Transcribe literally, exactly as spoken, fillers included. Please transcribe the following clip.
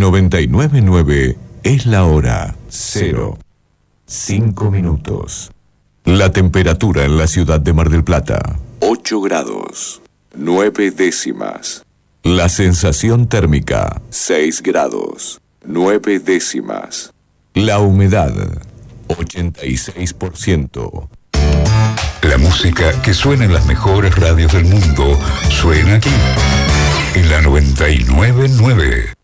noventa y nueve punto nueve es la hora cero, cinco minutos. La temperatura en la ciudad de Mar del Plata, ocho grados, nueve décimas. La sensación térmica, seis grados, nueve décimas. La humedad, ochenta y seis por ciento. La música que suena en las mejores radios del mundo suena aquí, en la noventa y nueve punto nueve.